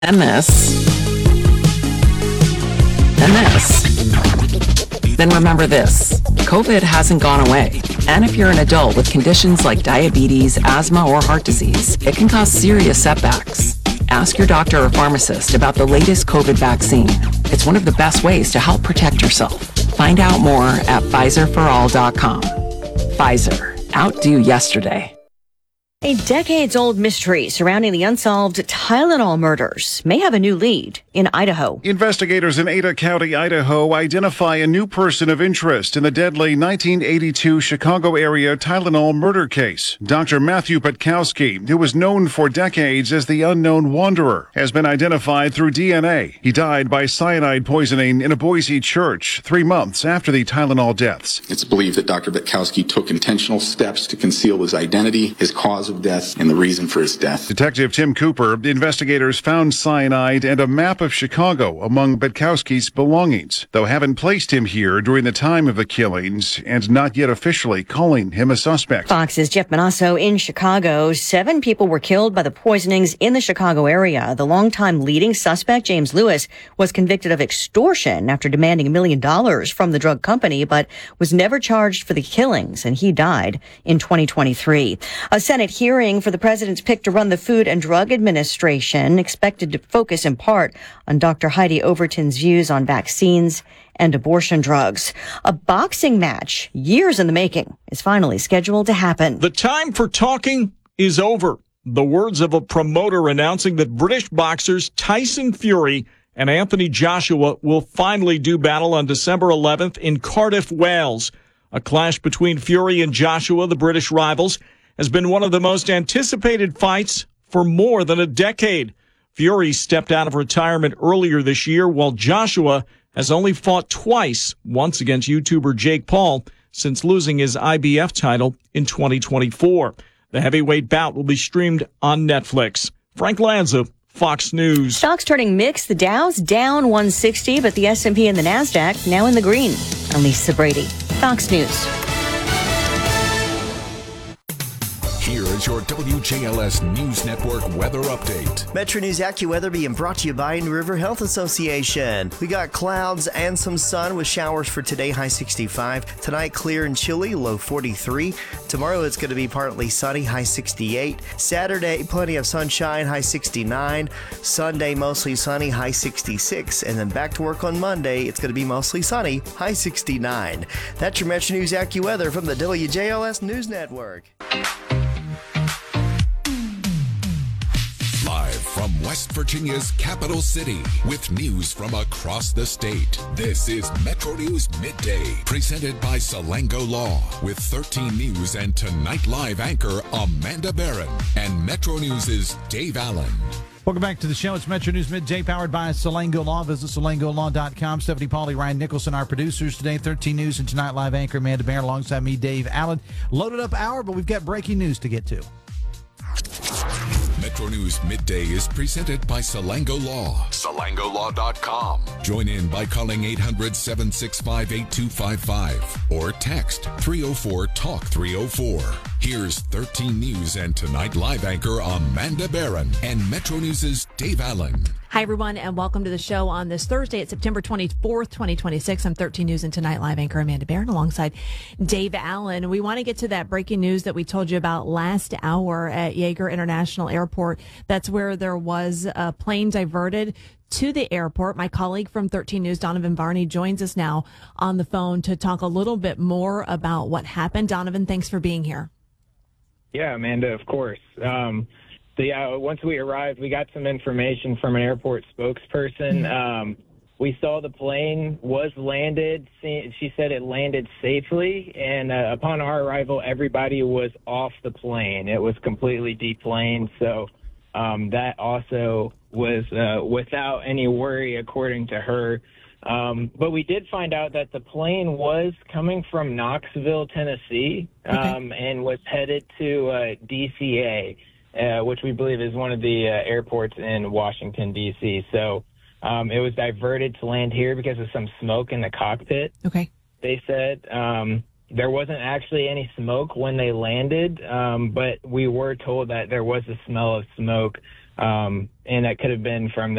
And this. And this. Then remember this. COVID hasn't gone away. And if you're an adult with conditions like diabetes, asthma, or heart disease, it can cause serious setbacks. Ask your doctor or pharmacist about the latest COVID vaccine. It's one of the best ways to help protect yourself. Find out more at PfizerForAll.com. Pfizer. Outdo yesterday. A decades-old mystery surrounding the unsolved Tylenol murders may have a new lead in Idaho. Investigators in Ada County, Idaho, identify a new person of interest in the deadly 1982 Chicago area Tylenol murder case. Dr. Matthew Petkowski, who was known for decades as the unknown wanderer, has been identified through DNA. He died by cyanide poisoning in a Boise church 3 months after the Tylenol deaths. It's believed that Dr. Petkowski took intentional steps to conceal his identity, his cause of death, and the reason for his death. Detective Tim Cooper, investigators found cyanide and a map of Chicago among Petkowski's belongings, though haven't placed him here during the time of the killings and not yet officially calling him a suspect. Fox's Jeff Manasso in Chicago. 7 people were killed by the poisonings in the Chicago area. The longtime leading suspect, James Lewis, was convicted of extortion after demanding $1 million from the drug company, but was never charged for the killings, and he died in 2023. A Senate hearing for the president's pick to run the Food and Drug Administration expected to focus in part on Dr. Heidi Overton's views on vaccines and abortion drugs. A boxing match, years in the making, is finally scheduled to happen. The time for talking is over. The words of a promoter announcing that British boxers Tyson Fury and Anthony Joshua will finally do battle on December 11th in Cardiff, Wales. A clash between Fury and Joshua, the British rivals, has been one of the most anticipated fights for more than a decade. Fury stepped out of retirement earlier this year, while Joshua has only fought twice, once against YouTuber Jake Paul, since losing his IBF title in 2024. The heavyweight bout will be streamed on Netflix. Frank Lanza, Fox News. Stocks turning mixed. The Dow's down 160, but the S&P and the NASDAQ now in the green. I'm Lisa Brady, Fox News. Here is your WJLS News Network weather update. Metro News AccuWeather being brought to you by New River Health Association. We got clouds and some sun with showers for today, high 65. Tonight, clear and chilly, low 43. Tomorrow, it's going to be partly sunny, high 68. Saturday, plenty of sunshine, high 69. Sunday, mostly sunny, high 66. And then back to work on Monday, it's going to be mostly sunny, high 69. That's your Metro News AccuWeather from the WJLS News Network. Live from West Virginia's capital city with news from across the state. This is Metro News Midday, presented by Salango Law, with 13 News and Tonight Live anchor Amanda Barron and Metro News' Dave Allen. Welcome back to the show. It's Metro News Midday, powered by Salango Law. Visit SalangoLaw.com. Stephanie Pauly, Ryan Nicholson, our producers today. 13 News and Tonight Live anchor Amanda Barron alongside me, Dave Allen. Loaded up hour, but we've got breaking news to get to. Metro News Midday is presented by Salango Law. SalangoLaw.com. Join in by calling 800-765-8255 or text 304-TALK-304. Here's 13 News and Tonight Live anchor Amanda Barron and Metro News' Dave Allen. Hi, everyone, and welcome to the show on this Thursday. It's September 24th, 2026. I'm 13 News and Tonight Live anchor Amanda Barron alongside Dave Allen. We want to get to that breaking news that we told you about last hour at Yeager International Airport. That's where there was a plane diverted to the airport. My colleague from 13 News, Donovan Varney, joins us now on the phone to talk a little bit more about what happened. Donovan, thanks for being here. Yeah, Amanda, of course. Once we arrived, we got some information from an airport spokesperson. We saw the plane was landed. She said it landed safely, and upon our arrival, everybody was off the plane. It was completely deplaned, so that also was without any worry, according to her. But we did find out that the plane was coming from Knoxville, Tennessee, and was headed to DCA. Which we believe is one of the airports in Washington, D.C. So it was diverted to land here because of some smoke in the cockpit. Okay. They said there wasn't actually any smoke when they landed, but we were told that there was a smell of smoke And that could have been from